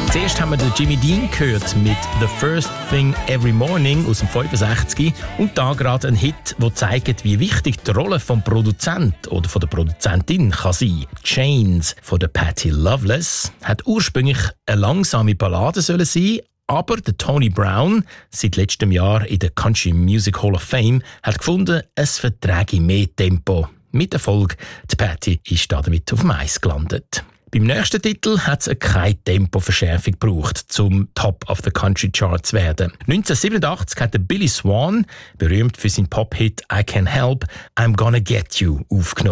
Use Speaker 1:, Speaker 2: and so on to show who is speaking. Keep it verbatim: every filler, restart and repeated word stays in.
Speaker 1: Zuerst haben wir den Jimmy Dean gehört mit «The First Thing Every Morning» aus dem fünfundsechzig und da gerade ein Hit, der zeigt, wie wichtig die Rolle vom Produzent oder von der Produzentin kann sein. «Chains» von der Patti Loveless hat ursprünglich eine langsame Ballade sollen sein, aber der Tony Brown, seit letztem Jahr in der Country Music Hall of Fame, hat gefunden, es verträge mehr Tempo. Mit Erfolg, die Patti ist damit auf dem Eis gelandet. Beim nächsten Titel hat es keine Tempoverschärfung gebraucht, zum Top of the Country Chart zu werden. neunzehnhundertsiebenundachtzig hat Billy Swan, berühmt für seinen Pop-Hit «I Can't Help, I'm Gonna Get You», aufgenommen.